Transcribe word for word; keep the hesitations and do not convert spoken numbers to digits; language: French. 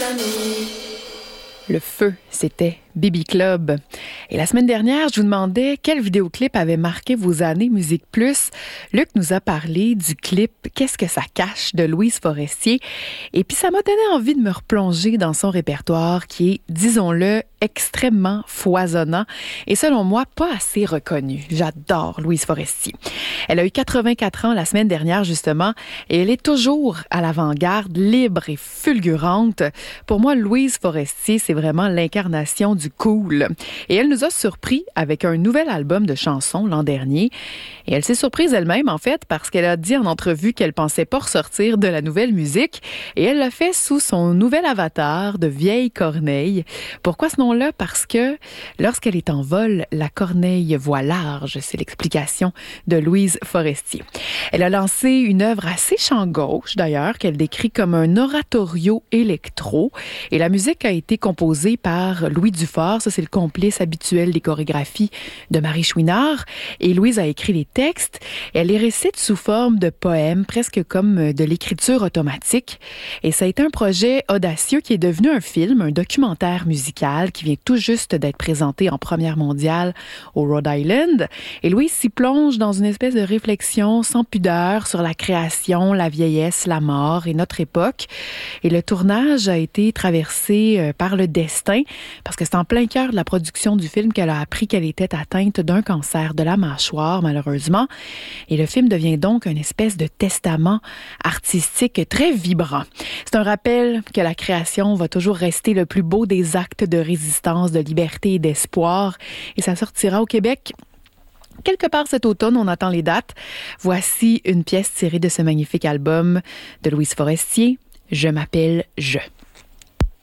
Le feu, c'était Baby Club. Et la semaine dernière, je vous demandais quel vidéoclip avait marqué vos années Musique Plus. Luc nous a parlé du clip Qu'est-ce que ça cache de Louise Forestier. Et puis ça m'a donné envie de me replonger dans son répertoire qui est, disons-le, extrêmement foisonnant et selon moi, pas assez reconnu. J'adore Louise Forestier. Elle a eu quatre-vingt-quatre ans la semaine dernière, justement, et elle est toujours à l'avant-garde, libre et fulgurante. Pour moi, Louise Forestier, c'est vraiment l'incarnation du cool. Et elle nous a surpris avec un nouvel album de chansons l'an dernier. Et elle s'est surprise elle-même, en fait, parce qu'elle a dit en entrevue qu'elle pensait pas ressortir de la nouvelle musique. Et elle l'a fait sous son nouvel avatar de vieille corneille. Pourquoi ce nom-là? Parce que lorsqu'elle est en vol, la corneille voit large. C'est l'explication de Louise Forestier. Elle a lancé une œuvre assez champ gauche, d'ailleurs, qu'elle décrit comme un oratorio électro. Et la musique a été composée par Louis Dufort. Ça, c'est le complice habituel des chorégraphies de Marie Chouinard. Et Louise a écrit les textes. Elle les récite sous forme de poèmes, presque comme de l'écriture automatique. Et ça a été un projet audacieux qui est devenu un film, un documentaire musical qui vient tout juste d'être présenté en première mondiale au Rhode Island. Et Louise s'y plonge dans une espèce de réflexion sans pudeur sur la création, la vieillesse, la mort et notre époque. Et le tournage a été traversé par le destin parce que c'est en plein cœur de la production du film qu'elle a appris qu'elle était atteinte d'un cancer de la mâchoire, malheureusement. Et le film devient donc une espèce de testament artistique très vibrant. C'est un rappel que la création va toujours rester le plus beau des actes de résistance, de liberté et d'espoir. Et ça sortira au Québec quelque part cet automne, on attend les dates. Voici une pièce tirée de ce magnifique album de Louise Forestier. Je m'appelle Je.